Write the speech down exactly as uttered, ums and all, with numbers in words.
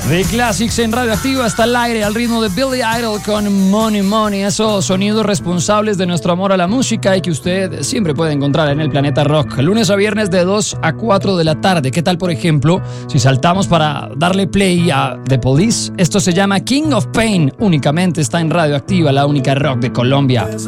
The Classics en Radioactiva hasta el aire al ritmo de Billy Idol con Money Money. Esos sonidos responsables de nuestro amor a la música y que usted siempre puede encontrar en el Planeta Rock. Lunes a viernes de dos a cuatro de la tarde. ¿Qué tal, por ejemplo, si saltamos para darle play a The Police? Esto se llama King of Pain. Únicamente está en Radioactiva, la única rock de Colombia.